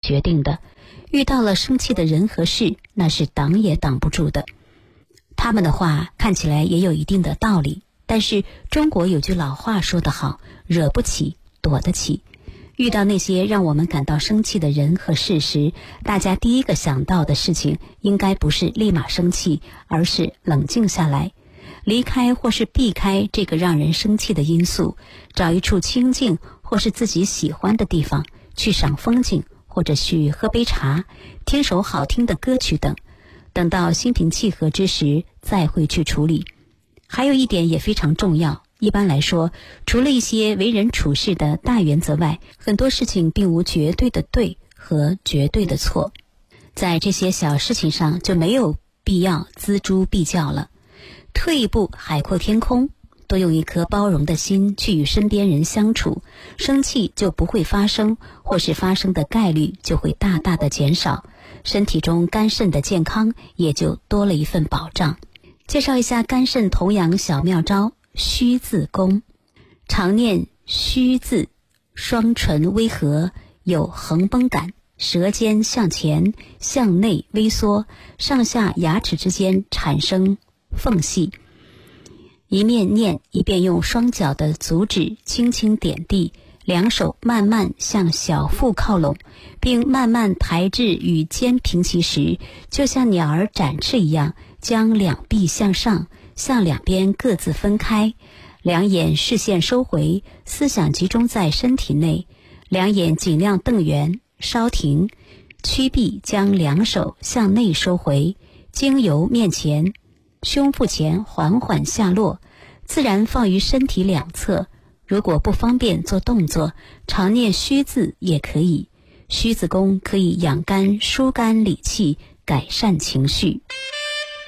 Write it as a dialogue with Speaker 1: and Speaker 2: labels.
Speaker 1: 决定的，遇到了生气的人和事，那是挡也挡不住的。他们的话看起来也有一定的道理，但是中国有句老话说得好，惹不起躲得起。遇到那些让我们感到生气的人和事时，大家第一个想到的事情应该不是立马生气，而是冷静下来，离开或是避开这个让人生气的因素，找一处清静或是自己喜欢的地方，去赏风景，或者去喝杯茶，听首好听的歌曲等，等到心平气和之时再会去处理。还有一点也非常重要，一般来说，除了一些为人处事的大原则外，很多事情并无绝对的对和绝对的错。在这些小事情上就没有必要锱铢必较了，退一步海阔天空，多用一颗包容的心去与身边人相处，生气就不会发生，或是发生的概率就会大大的减少，身体中肝肾的健康也就多了一份保障。介绍一下肝肾童养小妙招，虚字功。常念虚字，双唇微合，有横绷感，舌尖向前向内微缩，上下牙齿之间产生缝隙。一面念，一边用双脚的足趾轻轻点地，两手慢慢向小腹靠拢，并慢慢抬至与肩平齐时，就像鸟儿展翅一样，将两臂向上，向两边各自分开，两眼视线收回，思想集中在身体内，两眼尽量瞪圆，稍停，屈臂将两手向内收回，经由面前胸腹前缓缓下落，自然放于身体两侧。如果不方便做动作，常念虚字也可以。虚字功可以养肝、疏肝理气，改善情绪。